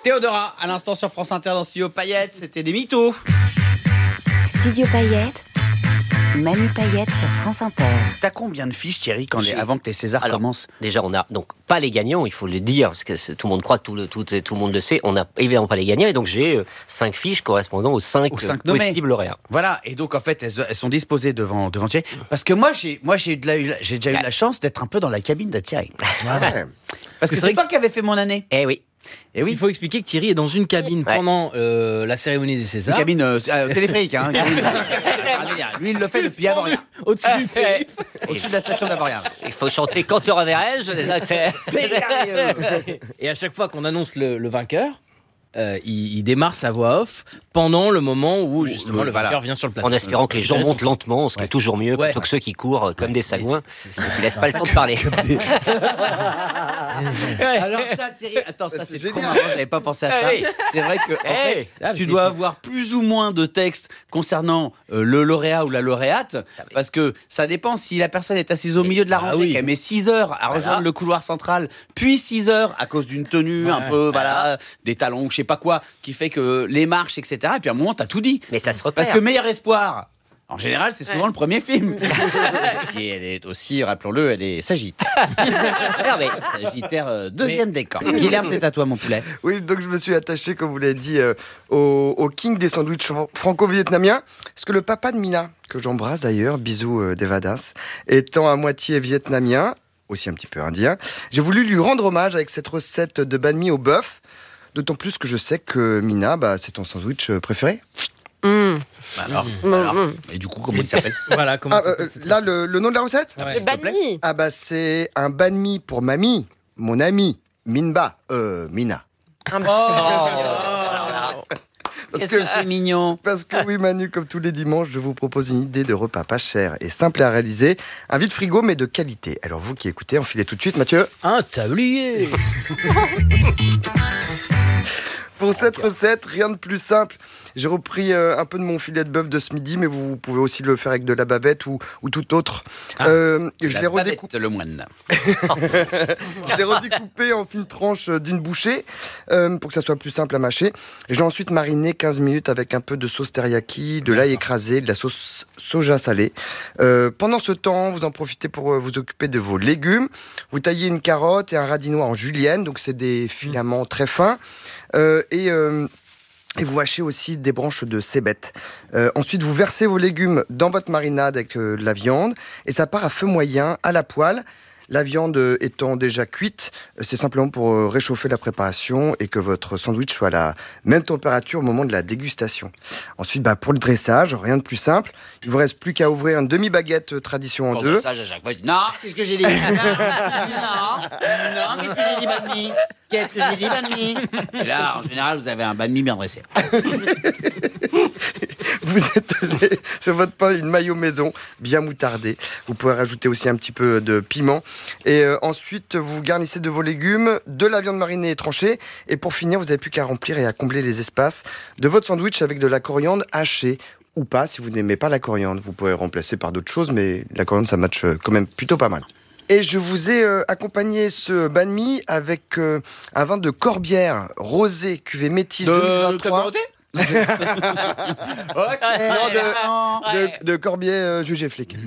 Théodora, à l'instant sur France Inter dans Studio Paillettes, c'était des mythos. Studio Paillettes, Manu Paillettes sur France Inter. T'as combien de fiches, Thierry, avant que les Césars commencent? Déjà, on n'a donc pas les gagnants, il faut le dire, parce que tout le monde croit que tout le monde le sait. On n'a évidemment pas les gagnants, et donc j'ai 5 fiches correspondant aux 5 possibles lauréats. Voilà, et donc en fait, elles sont disposées devant Thierry. Parce que moi, j'ai déjà eu la chance d'être un peu dans la cabine de Thierry. Parce que c'est toi qui avais fait mon année. Eh oui. Et oui. Il faut expliquer que Thierry est dans une cabine pendant la cérémonie des Césars. Une cabine téléphérique, hein. Lui, il le fait depuis Avoria. Au-dessus du périph'. Au-dessus de la station d'Avoria. Il faut chanter Quand te reverrai-je. Et à chaque fois qu'on annonce le vainqueur, il démarre sa voix off pendant le moment où justement le vainqueur vient sur le plateau. En espérant que les gens montent lentement, ce qui est toujours mieux, plutôt que ceux qui courent comme des sagouins et qui laissent pas le temps de parler. Alors ça, Thierry, attends, ça c'est trop marrant, j'avais pas pensé à ça. C'est vrai que en fait, tu dois avoir plus ou moins de textes concernant le lauréat ou la lauréate, parce que ça dépend si la personne est assise au milieu de la rangée, qu'elle met 6 heures à rejoindre le couloir central, puis 6 heures à cause d'une tenue un peu, des talons ou je sais pas quoi, qui fait que les marches, etc. Et puis à un moment, t'as tout dit. Mais ça se repère. Parce que Meilleur Espoir, en général, c'est souvent le premier film. Et elle est aussi, rappelons-le, elle est sagittaire. Sagittaire, deuxième décor. Guilherme, c'est à toi, mon poulet. Oui, donc je me suis attaché, comme vous l'avez dit, au king des sandwichs franco-vietnamiens. Parce que le papa de Mina, que j'embrasse d'ailleurs, bisous d'Evadas, étant à moitié vietnamien, aussi un petit peu indien, j'ai voulu lui rendre hommage avec cette recette de banh mi au bœuf. D'autant plus que je sais que Mina, c'est ton sandwich préféré. Alors, et du coup, comment il s'appelle? Voilà, là, le nom de la recette? Le banh mi. C'est un banh mi pour mamie, mon ami, Mina. Qu'est-ce que c'est mignon. Parce que oui, Manu, comme tous les dimanches, je vous propose une idée de repas pas cher et simple à réaliser. Un vide-frigo, mais de qualité. Alors vous qui écoutez, enfilez tout de suite, Mathieu. Un tablier. Pour cette recette, rien de plus simple. J'ai repris un peu de mon filet de bœuf de ce midi, mais vous pouvez aussi le faire avec de la bavette ou tout autre. Je l'ai redécoupé. Le moine. Je l'ai redécoupé en fines tranches d'une bouchée pour que ça soit plus simple à mâcher. Et je l'ai ensuite mariné 15 minutes avec un peu de sauce teriyaki, de l'ail écrasé, de la sauce soja salée. Pendant ce temps, vous en profitez pour vous occuper de vos légumes. Vous taillez une carotte et un radis noir en julienne, donc c'est des filaments très fins. Et vous hachez aussi des branches de cébette. Ensuite, vous versez vos légumes dans votre marinade avec de la viande et ça part à feu moyen à la poêle. La viande étant déjà cuite, c'est simplement pour réchauffer la préparation et que votre sandwich soit à la même température au moment de la dégustation. Ensuite, pour le dressage, rien de plus simple. Il vous reste plus qu'à ouvrir une demi-baguette tradition en deux. Dressage à chaque fois. Non, qu'est-ce que j'ai dit? Non, qu'est-ce que j'ai dit, banh mi? Qu'est-ce que j'ai dit, banh mi? Et là, en général, vous avez un banh mi bien dressé. Vous étalez sur votre pain une mayo maison, bien moutardée. Vous pouvez rajouter aussi un petit peu de piment. Et ensuite, vous garnissez de vos légumes, de la viande marinée et tranchée. Et pour finir, vous n'avez plus qu'à remplir et à combler les espaces de votre sandwich avec de la coriandre hachée. Ou pas, si vous n'aimez pas la coriandre. Vous pouvez remplacer par d'autres choses, mais la coriandre, ça match quand même plutôt pas mal. Et je vous ai accompagné ce banh mi avec un vin de Corbière, rosé, cuvée métisse 2023. De Corbier jugé flic.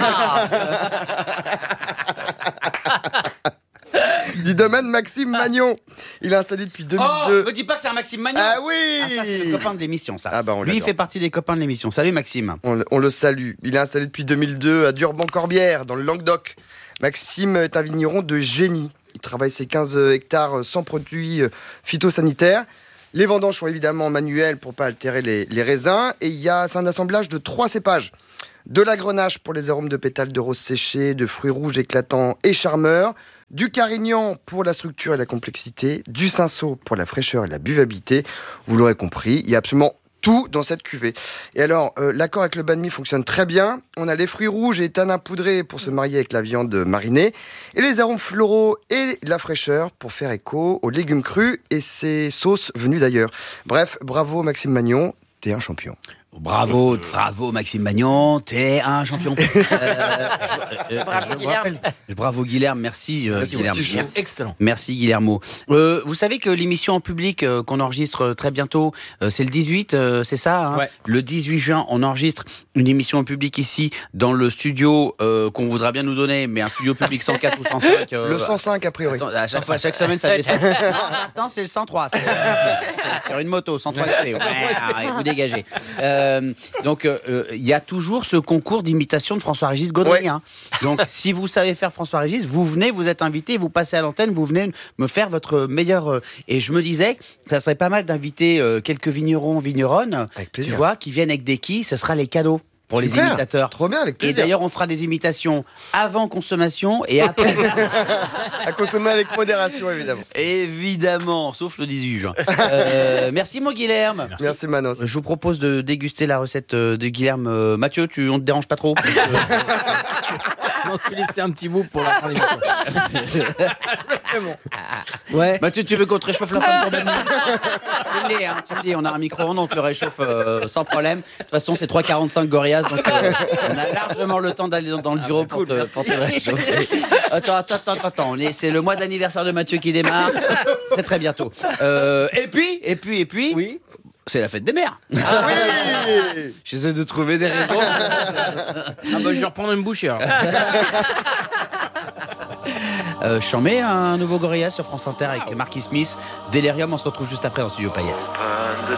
Du domaine Maxime Magnon. Il est installé depuis 2002. Me dis pas que c'est un Maxime Magnon. Ah oui. Ça c'est le copain de l'émission, ça. On Lui, il fait partie des copains de l'émission. Salut Maxime. On le salue. Il est installé depuis 2002 à Durban-Corbière, dans le Languedoc. Maxime est un vigneron de génie. Il travaille ses 15 hectares sans produits phytosanitaires. Les vendanges sont évidemment manuelles pour pas altérer les raisins. Et c'est un assemblage de 3 cépages. De la Grenache pour les arômes de pétales de rose séchée, de fruits rouges éclatants et charmeurs. Du Carignan pour la structure et la complexité. Du Cinsault pour la fraîcheur et la buvabilité. Vous l'aurez compris, il y a absolument tout dans cette cuvée. Et alors, l'accord avec le banh mi fonctionne très bien. On a les fruits rouges et tanins poudrés pour se marier avec la viande marinée. Et les arômes floraux et la fraîcheur pour faire écho aux légumes crus et ses sauces venues d'ailleurs. Bref, bravo Maxime Magnon, t'es un champion. Bravo Maxime Magnon, t'es un champion. Bravo Guilherme. Bravo Guilherme, merci Guilherme. Excellent. Merci Guillermo. Vous savez que l'émission en public qu'on enregistre très bientôt, c'est le 18, c'est ça hein ouais. Le 18 juin, on enregistre une émission en public ici dans le studio qu'on voudra bien nous donner, mais un studio public 104 ou 105. Le 105 a priori. Attends, chaque semaine ça descend. Maintenant c'est le 103, c'est sur une moto, 103 XP. Vous dégagez. Donc il y a toujours ce concours d'imitation de François-Régis Gaudry. Ouais. Hein. Donc si vous savez faire François-Régis, vous venez, vous êtes invité, vous passez à l'antenne, vous venez me faire votre meilleur. Et je me disais, ça serait pas mal d'inviter quelques vignerons, vigneronnes, tu vois, qui viennent avec des quilles, ce sera les cadeaux. Pour les imitateurs. Trop bien, avec plaisir. Et d'ailleurs, on fera des imitations avant consommation et après. À consommer avec modération, évidemment. Évidemment, sauf le 18 juin. Merci, mon Guilherme. Merci, Manos. Je vous propose de déguster la recette de Guilherme. Mathieu, on te dérange pas trop? Je m'en suis laissé un petit bout pour la fin de l'émission. Bon. Ouais. Mathieu, tu veux qu'on te réchauffe la fin de ton bain? Tu me dis, on a un micro-ondes, on te le réchauffe sans problème. De toute façon, c'est 3h45 Gorillaz, donc on a largement le temps d'aller dans le bureau pour te réchauffer. Attends, c'est le mois d'anniversaire de Mathieu qui démarre. C'est très bientôt. Et puis. Oui. C'est la fête des mères. Ah oui. J'essaie de trouver des raisons. Je vais reprendre une bouchée alors. J'en mets un nouveau Gorillaz sur France Inter avec Marquis Smith. Delirium, on se retrouve juste après dans Studio Payette. Point de